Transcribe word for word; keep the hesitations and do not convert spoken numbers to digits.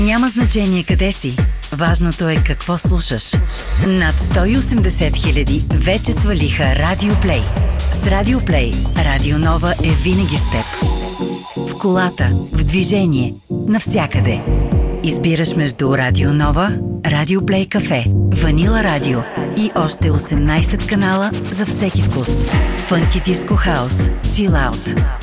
Няма значение къде си. Важното е какво слушаш. Над сто и осемдесет хиляди вече свалиха Радио Плей. С Радио Плей, Радио Нова е винаги с теб. В колата, в движение, навсякъде. Избираш между Радио Нова, Радио Плей Кафе, Ванила Радио и още осемнайсет канала за всеки вкус. Фънки, диско, хаус, чил аут.